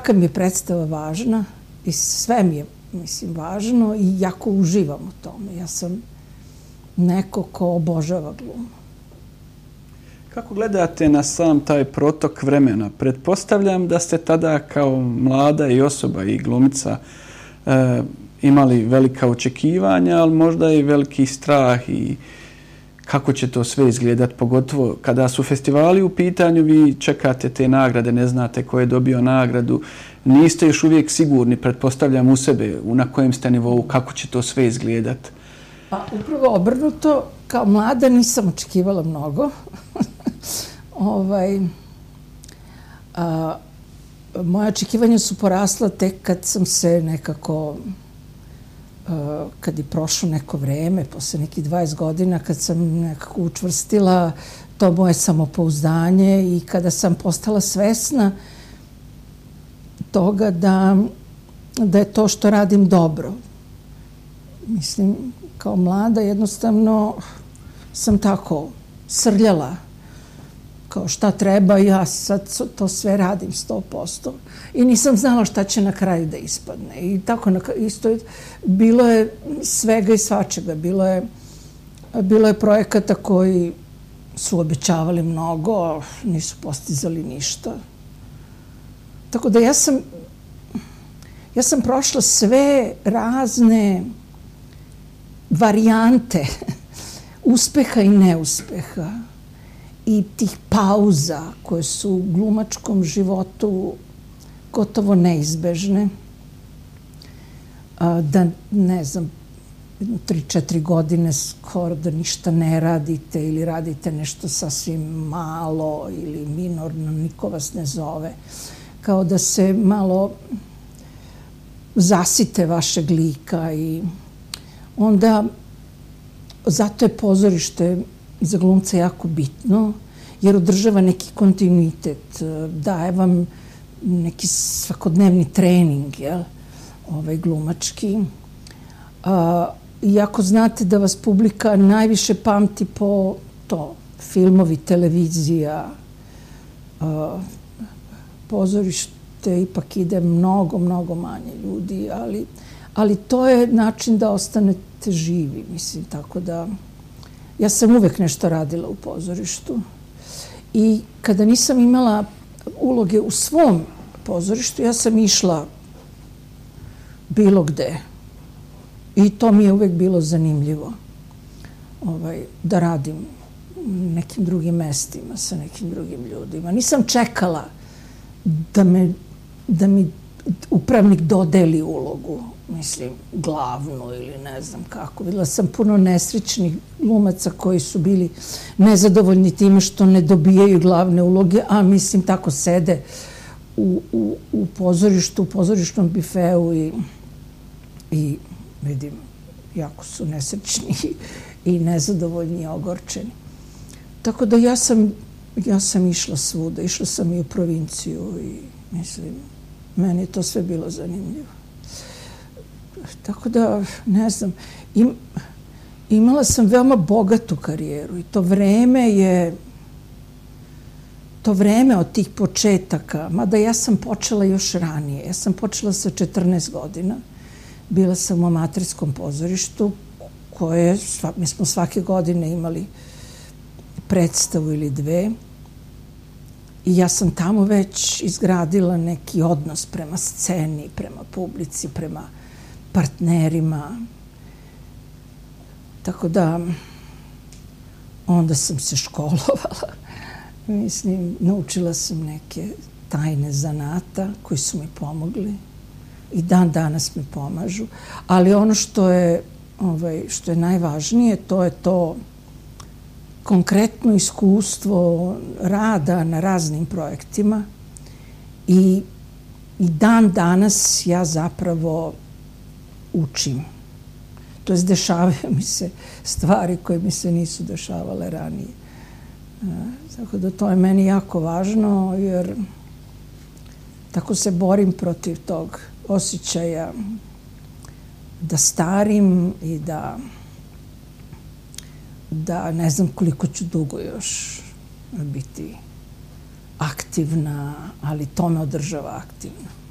Svaka mi je predstava važna i sve mi je, mislim, važno i jako uživam u tome. Ja sam neko ko obožava glumu. Kako gledate na sam taj protok vremena? Pretpostavljam da ste tada kao mlada i osoba i glumica imali velika očekivanja, ali možda i veliki strah i kako će to sve izgledati, pogotovo kada su festivali u pitanju, vi čekate te nagrade, ne znate ko je dobio nagradu, niste još uvijek sigurni, pretpostavljam u sebe, na kojem ste nivou, kako će to sve izgledati. Pa upravo obrnuto, kao mlada nisam očekivala mnogo. Moje očekivanja su porasla tek kad sam se nekako, kad je prošlo neko vreme, posle nekih 20 godina, kad sam nekako učvrstila to moje samopouzdanje i kada sam postala svesna toga da je to što radim dobro. Mislim, kao mlada jednostavno sam tako srljala kao šta treba, ja sad to sve radim 100%. I nisam znala šta će na kraju da ispadne. I tako isto bilo je svega i svačega. Bilo je projekata koji su obećavali mnogo, a nisu postizali ništa. Tako da ja sam prošla sve razne varijante uspeha i neuspeha i tih pauza koje su u glumačkom životu gotovo neizbežne. Da, ne znam, 3-4 godine skoro da ništa ne radite ili radite nešto sasvim malo ili minorno, niko vas ne zove. Kao da se malo zasite vašeg lika i onda zato je pozorište za glumca jako bitno, jer održava neki kontinuitet, daje vam neki svakodnevni trening, glumački. Iako znate da vas publika najviše pamti po to, filmovi, televizija, pozorište ipak ide mnogo, mnogo manje ljudi, ali to je način da ostanete živi, mislim, tako da ja sam uvek nešto radila u pozorištu i kada nisam imala uloge u svom pozorištu, ja sam išla bilo gde i to mi je uvek bilo zanimljivo da radim u nekim drugim mestima sa nekim drugim ljudima. Nisam čekala da mi upravnik dodeli ulogu, mislim, glavnu ili ne znam kako. Videla sam puno nesrećnih glumaca koji su bili nezadovoljni time što ne dobijaju glavne uloge, a mislim, tako sede u pozorištu, u pozorišnom bifeu i vidim, jako su nesrećni i nezadovoljni i ogorčeni. Tako da ja sam išla svuda, išla sam i u provinciju i mislim, meni je to sve bilo zanimljivo. Tako da, ne znam, imala sam veoma bogatu karijeru i to vreme od tih početaka, mada ja sam počela još ranije. Ja sam počela sa 14 godina. Bila sam u amaterskom pozorištu koje, mi smo svake godine imali predstavu ili dve. I ja sam tamo već izgradila neki odnos prema sceni, prema publici, prema partnerima. Tako da, onda sam se školovala. Mislim, naučila sam neke tajne zanata koji su mi pomogli i dan danas mi pomažu. Ali ono što je najvažnije, to je to konkretno iskustvo rada na raznim projektima i dan danas ja zapravo učim. To jest, dešavaju mi se stvari koje mi se nisu dešavale ranije. Tako da to je meni jako važno, jer tako se borim protiv tog osjećaja da starim i da ne znam koliko ću dugo još biti aktivna, ali to me održava aktivna.